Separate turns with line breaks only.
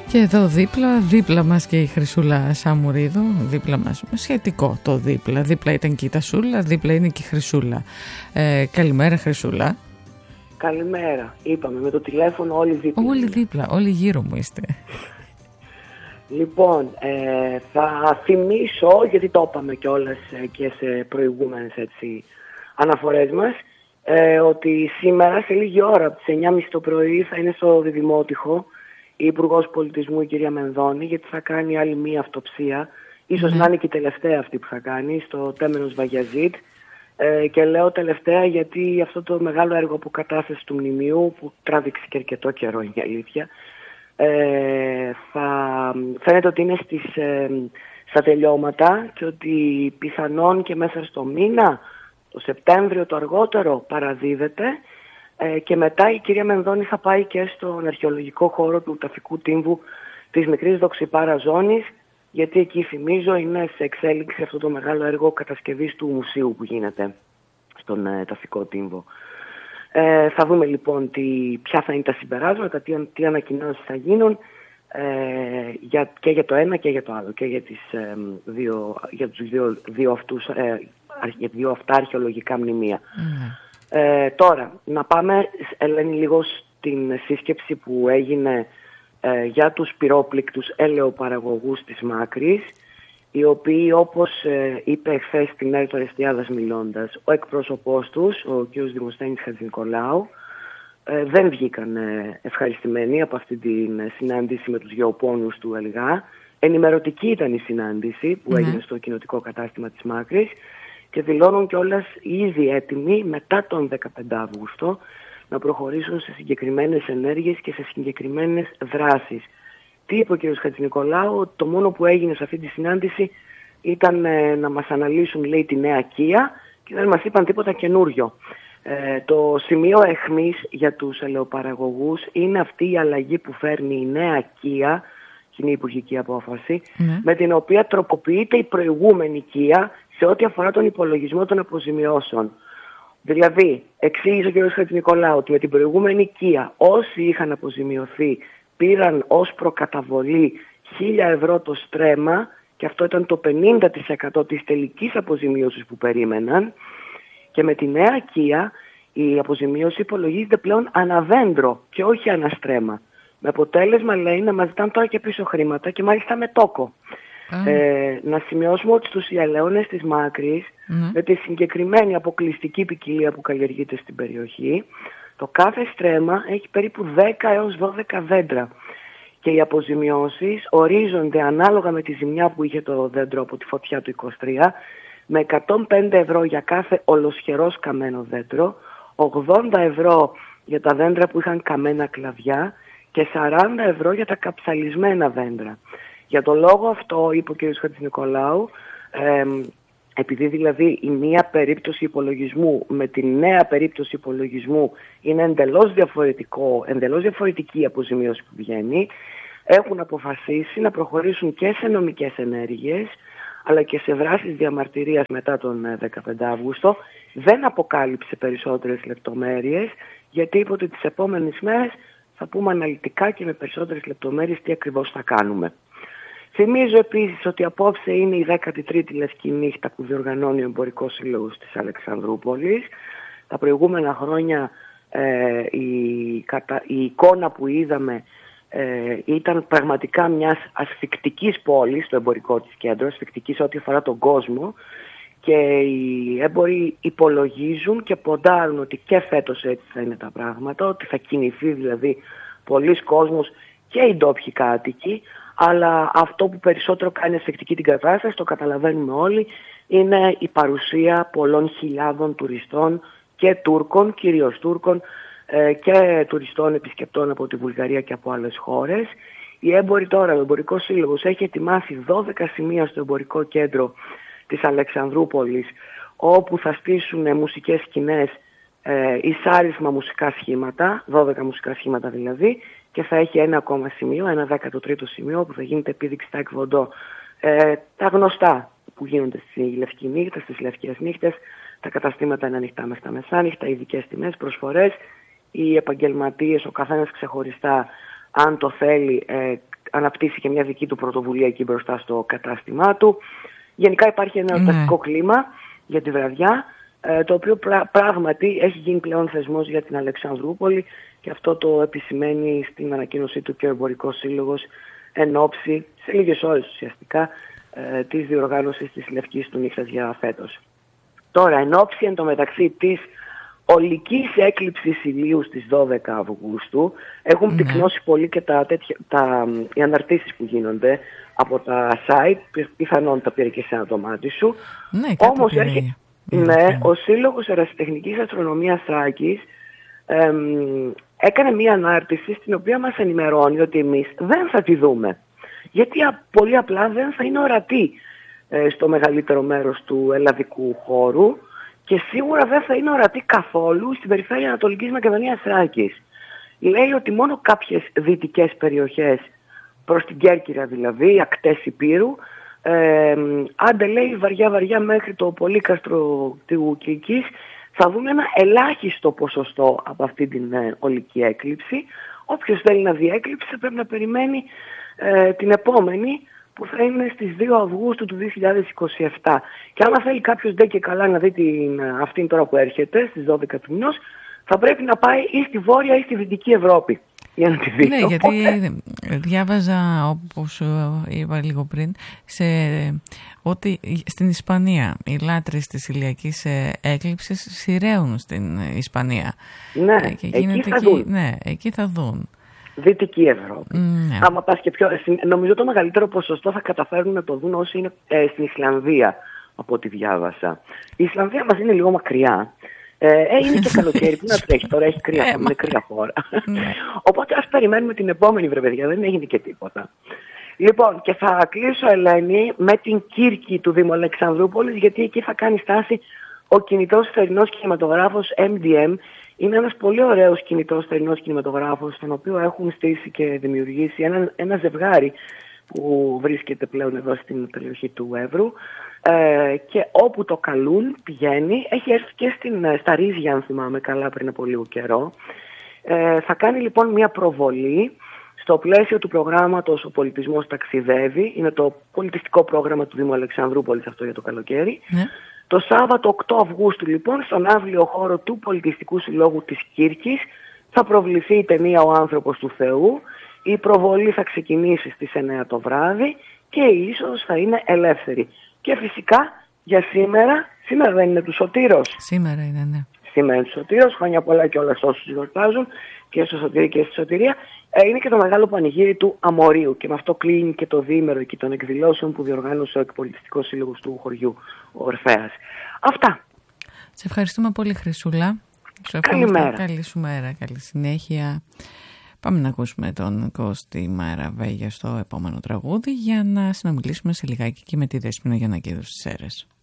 Και εδώ δίπλα μας και η Χρυσούλα Σαμουρίδου, δίπλα μας, σχετικό το δίπλα. Δίπλα ήταν και η Τασούλα, δίπλα είναι και η Χρυσούλα. Καλημέρα Χρυσούλα.
Καλημέρα. Είπαμε με το τηλέφωνο όλοι δίπλα.
Όλοι δίπλα, όλοι γύρω μου είστε.
Λοιπόν, θα θυμίσω, γιατί το είπαμε κιόλας και σε προηγούμενες αναφορές μας, ότι σήμερα σε λίγη ώρα από τις 9.30 το πρωί θα είναι στο Διδημότυχο η Υπουργός Πολιτισμού, η κυρία Μενδώνη, γιατί θα κάνει άλλη μία αυτοψία. Ίσως να είναι και η τελευταία αυτή που θα κάνει στο Τέμενος Βαγιαζίτ. Και λέω τελευταία γιατί αυτό το μεγάλο έργο αποκατάστασης του μνημείου, που τράβηξε και αρκετό καιρό, είναι η αλήθεια, φαίνεται ότι είναι στα τελειώματα και ότι πιθανόν και μέσα στο μήνα, το Σεπτέμβριο το αργότερο, παραδίδεται. Και μετά η κυρία Μενδώνη θα πάει και στον αρχαιολογικό χώρο του Ταφικού Τύμβου της Μικρής Δοξιπάρα Ζώνης, γιατί εκεί, θυμίζω, είναι σε εξέλιξη αυτό το μεγάλο έργο κατασκευής του μουσείου που γίνεται στον Ταφικό Τύμβο. Θα δούμε λοιπόν ποια θα είναι τα συμπεράσματα, τι ανακοινώσεις θα γίνουν και για το ένα και για το άλλο, και για τους δύο αυτά αρχαιολογικά μνημεία. Τώρα, να πάμε, Ελένη, λίγο στην σύσκεψη που έγινε για τους πυρόπληκτους ελαιοπαραγωγούς της Μάκρης, οι οποίοι, όπως είπε χθες στην Έρτο Αρεστιάδας μιλώντας ο εκπρόσωπός τους, ο κ. Δημοσθένης Χατζηνικολάου, δεν βγήκαν ευχαριστημένοι από αυτή την συνάντηση με τους γεωπόνους του ΕΛΓΑ. Ενημερωτική ήταν η συνάντηση που έγινε στο κοινοτικό κατάστημα της Μάκρης και δηλώνουν κιόλας ήδη έτοιμοι μετά τον 15 Αύγουστο να προχωρήσουν σε συγκεκριμένες ενέργειες και σε συγκεκριμένες δράσεις. Τι είπε ο κ. Χατζηνικολάου? Το μόνο που έγινε σε αυτή τη συνάντηση ήταν να μας αναλύσουν, λέει, τη νέα Kia και δεν μας είπαν τίποτα καινούριο. Το σημείο αιχμής για τους ελαιοπαραγωγούς είναι αυτή η αλλαγή που φέρνει η νέα Kia, κοινή υπουργική απόφαση, με την οποία τροποποιείται η προηγούμενη Kia σε ό,τι αφορά τον υπολογισμό των αποζημιώσεων. Δηλαδή, εξήγησε ο κ. Χατζηνικολάου ότι με την προηγούμενη Kia όσοι είχαν αποζημιωθεί πήραν ως προκαταβολή 1.000 ευρώ το στρέμμα, και αυτό ήταν το 50% της τελικής αποζημίωσης που περίμεναν, και με τη νέα Kia η αποζημίωση υπολογίζεται πλέον αναδέντρο και όχι αναστρέμμα. Με αποτέλεσμα, λέει, να μας ζητάνε τώρα και πίσω χρήματα και μάλιστα με τόκο. Να σημειώσουμε ότι στους ιαλεώνες της Μάκρης, με τη συγκεκριμένη αποκλειστική ποικιλία που καλλιεργείται στην περιοχή, το κάθε στρέμμα έχει περίπου 10 έως 12 δέντρα. Και οι αποζημιώσεις ορίζονται ανάλογα με τη ζημιά που είχε το δέντρο από τη φωτιά του 23, με 105 ευρώ για κάθε ολοσχερός καμένο δέντρο, 80 ευρώ για τα δέντρα που είχαν καμένα κλαδιά και 40 ευρώ για τα καψαλισμένα δέντρα. Για το λόγο αυτό, είπε ο κ. Χατζηνικολάου, επειδή δηλαδή η μία περίπτωση υπολογισμού με τη νέα περίπτωση υπολογισμού είναι εντελώς διαφορετική η αποζημίωση που βγαίνει, έχουν αποφασίσει να προχωρήσουν και σε νομικές ενέργειες αλλά και σε δράσεις διαμαρτυρίας μετά τον 15 Αύγουστο. Δεν αποκάλυψε περισσότερες λεπτομέρειες, γιατί είπε ότι τις επόμενες μέρες θα πούμε αναλυτικά και με περισσότερες λεπτομέρειες τι ακριβώς θα κάνουμε. Θυμίζω επίσης ότι απόψε είναι η 13η Λευκή Νύχτα που διοργανώνει ο Εμπορικός Σύλλογος της Αλεξανδρούπολης. Τα προηγούμενα χρόνια η εικόνα που είδαμε ήταν πραγματικά μιας ασφικτικής πόλης, το εμπορικό της κέντρο, ασφικτικής ό,τι αφορά τον κόσμο, και οι έμποροι υπολογίζουν και ποντάρουν ότι και φέτος έτσι θα είναι τα πράγματα, ότι θα κινηθεί δηλαδή πολλής κόσμος και οι ντόπιοι κάτοικοι, αλλά αυτό που περισσότερο κάνει ασφικτική την κατάσταση, το καταλαβαίνουμε όλοι, είναι η παρουσία πολλών χιλιάδων τουριστών και Τούρκων, κυρίως Τούρκων, και τουριστών επισκεπτών από τη Βουλγαρία και από άλλες χώρες. Οι έμποροι τώρα, ο Εμπορικός Σύλλογος έχει ετοιμάσει 12 σημεία στο εμπορικό κέντρο της Αλεξανδρούπολης, όπου θα στήσουν μουσικές σκηνές, εισάρισμα μουσικά σχήματα, 12 μουσικά σχήματα δηλαδή, και θα έχει ένα ακόμα σημείο, ένα 13ο σημείο, που θα γίνεται επίδειξη στα εκβοντό. Τα γνωστά που γίνονται στη Λευκή Νύχτα, στις Λευκές Νύχτες, τα καταστήματα είναι ανοιχτά μέχρι τα μεσάνυχτα, ειδικές τιμές, προσφορές, οι επαγγελματίες, ο καθένας ξεχωριστά, αν το θέλει, αναπτύσσει και μια δική του πρωτοβουλία εκεί μπροστά στο κατάστημά του. Γενικά υπάρχει ένα εορταστικό κλίμα για τη βραδιά, το οποίο πράγματι έχει γίνει πλέον θεσμός για την Αλεξανδρούπολη, και αυτό το επισημαίνει στην ανακοίνωσή του και ο Εμπορικός Σύλλογος εν ώψη, σε λίγες ώρες ουσιαστικά, της διοργάνωσης της Λευκής του Νύχτας για φέτος. Τώρα, εν ώψη εν τω μεταξύ της ολικής έκλειψης ηλίου στις 12 Αυγούστου, έχουν πυκνώσει πολύ και οι αναρτήσεις που γίνονται από τα site, πιθανόν τα πήρε και σε ένα το μάτι σου. Όμως ο Σύλλογος Ερασιτεχνικής Αστρονομίας Θράκης έκανε μία ανάρτηση στην οποία μας ενημερώνει ότι εμείς δεν θα τη δούμε. Γιατί πολύ απλά δεν θα είναι ορατή στο μεγαλύτερο μέρος του ελλαδικού χώρου και σίγουρα δεν θα είναι ορατή καθόλου στην περιφέρεια Ανατολικής Μακεδονίας Θράκης. Λέει ότι μόνο κάποιες δυτικές περιοχές, προς την Κέρκυρα δηλαδή, ακτές Υπήρου, άντε λέει βαριά μέχρι το Πολύκαστρο του Κιλκής, θα δούμε ένα ελάχιστο ποσοστό από αυτή την ολική έκλειψη. Όποιος θέλει να δει έκλειψη θα πρέπει να περιμένει την επόμενη, που θα είναι στις 2 Αυγούστου του 2027. Και άμα θέλει κάποιος ντε και καλά να δει αυτήν τώρα που έρχεται, στις 12 του μηνός, θα πρέπει να πάει ή στη Βόρεια ή στη Δυτική Ευρώπη για να τη δει.
Ναι, γιατί διάβαζα, όπως είπα λίγο πριν, ότι στην Ισπανία οι λάτρεις της ηλιακής έκλειψης σειραίουν στην Ισπανία.
Ναι,
εκεί θα δουν.
Δυτική Ευρώπη. Άμα πας και νομίζω το μεγαλύτερο ποσοστό θα καταφέρουν να το δουν όσοι είναι στην Ισλανδία, από ό,τι διάβασα. Η Ισλανδία μας είναι λίγο μακριά. Είναι και καλοκαίρι, που να τρέχει τώρα, έχει κρύα, είναι κρύα χώρα. Οπότε ας περιμένουμε την επόμενη, βρε παιδιά, δεν έγινε και τίποτα. Λοιπόν, και θα κλείσω, Ελένη, με την Κύρκη του Δήμου Αλεξανδρούπολης, γιατί εκεί θα κάνει στάση ο κινητός θερινός κινηματογράφος MDM. Είναι ένας πολύ ωραίος κινητός θερινός κινηματογράφος, τον οποίο έχουν στήσει και δημιουργήσει ένα ζευγάρι που βρίσκεται πλέον εδώ στην περιοχή του Εύρου, και όπου το καλούν πηγαίνει. Έχει έρθει και στα Ρίζια, αν θυμάμαι καλά, πριν από λίγο καιρό. Θα κάνει λοιπόν μια προβολή στο πλαίσιο του προγράμματος «Ο πολιτισμός ταξιδεύει». Είναι το πολιτιστικό πρόγραμμα του Δήμου Αλεξανδρούπολης αυτό για το καλοκαίρι. Το Σάββατο 8 Αυγούστου λοιπόν, στον αύλιο χώρο του Πολιτιστικού Συλλόγου της Κύρκης, θα προβληθεί η ταινία «Ο άνθρωπος του Θεού». Η προβολή θα ξεκινήσει στις 9 το βράδυ και η είσοδος θα είναι ελεύθερη. Και φυσικά για σήμερα δεν είναι του Σωτήρος?
Σήμερα είναι, ναι.
Σήμερα είναι του Σωτήρος, χρόνια πολλά και όλα όσους γιορτάζουν, και στο Σωτήρι και στη Σωτηρία. Είναι και το μεγάλο πανηγύρι του Αμορίου, και με αυτό κλείνει και το διήμερο εκεί των εκδηλώσεων που διοργάνωσε ο Πολιτιστικός Σύλλογος του χωριού, ο Ορφέας. Αυτά.
Σε ευχαριστούμε πολύ, Χρυσούλα.
Καλημέρα.
Καλή σου μέρα, καλή συνέχεια. Πάμε να ακούσουμε τον Κώστη Μαραβέγια στο επόμενο τραγούδι, για να συνομιλήσουμε σε λιγάκι και με τη Δέσποινα Γιαννακίδου στις Σέρρες.